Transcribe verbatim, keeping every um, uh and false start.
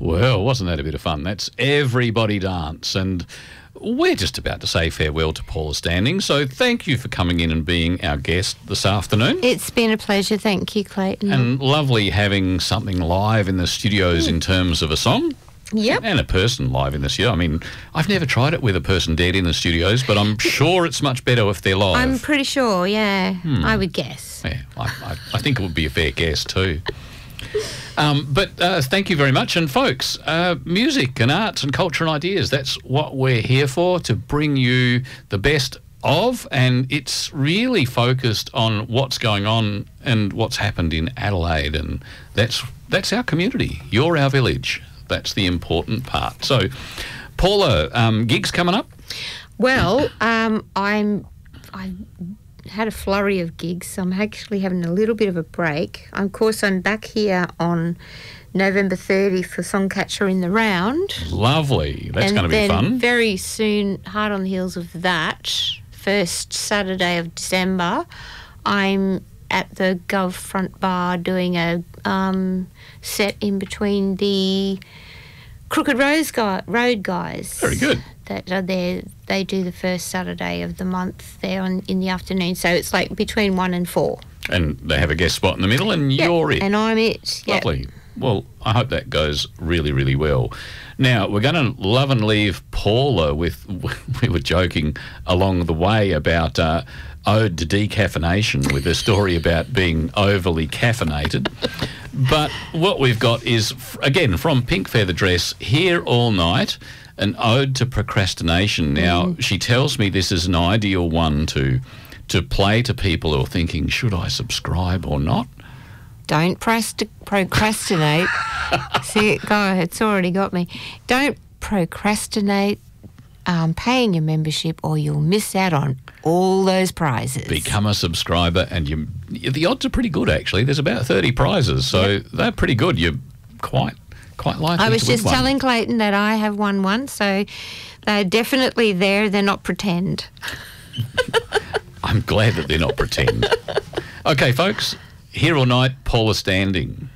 Well, wasn't that a bit of fun? That's Everybody Dance. And we're just about to say farewell to Paula Standing. So thank you for coming in and being our guest this afternoon. It's been a pleasure. Thank you, Clayton. And lovely having something live in the studios mm. in terms of a song. Yep. And a person live in the studio. I mean, I've never tried it with a person dead in the studios, but I'm sure it's much better if they're live. I'm pretty sure, yeah. Hmm. I would guess. Yeah, I, I, I think it would be a fair guess too. Um, but uh, thank you very much. And folks, uh, music and arts and culture and ideas, that's what we're here for, to bring you the best of, and it's really focused on what's going on and what's happened in Adelaide, and that's that's our community. You're our village. That's the important part. So, Paula, um, gigs coming up? Well, um, I'm I had a flurry of gigs, so I'm actually having a little bit of a break. Of course, I'm back here on November thirtieth for Songcatcher in the Round. Lovely. That's going to be fun. And then very soon, hard on the heels of that, first Saturday of December, I'm at the Gov Front Bar doing a um, set in between the Crooked Rose guy, Road guys. Very good. That are there. They do the first Saturday of the month there on, in the afternoon. So it's like between one and four. And they have a guest spot in the middle, and yep. you're it. And I'm it. Yep. Lovely. Well, I hope that goes really, really well. Now, we're going to love and leave Paula with, we were joking along the way about uh, ode to decaffeination with a story about being overly caffeinated. But what we've got is, again, from Pink Feather Dress, Here All Night, an ode to procrastination. Now, mm. she tells me this is an ideal one to to play to people who are thinking, should I subscribe or not? Don't prost- procrastinate. See, go, it's already got me. Don't procrastinate um, paying your membership, or you'll miss out on all those prizes. Become a subscriber, and you, the odds are pretty good, actually. There's about thirty prizes, so yep. they're pretty good. You're quite, quite likely I was to win just one. telling Clayton that I have won one, so they're definitely there. They're not pretend. I'm glad that they're not pretend. Okay, folks. Here All Night, Paula Standing.